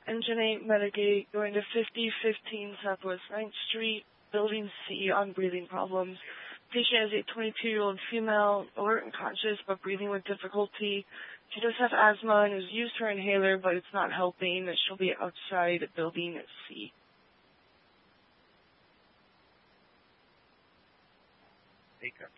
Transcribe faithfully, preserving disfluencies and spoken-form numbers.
Engine eight, Medigate, going to fifty fifteen Southwest ninth Street, Building C on breathing problems. Patient is a twenty-two-year-old female, alert and conscious, but breathing with difficulty. She does have asthma and has used her inhaler, but it's not helping. She'll be outside Building C. Take her.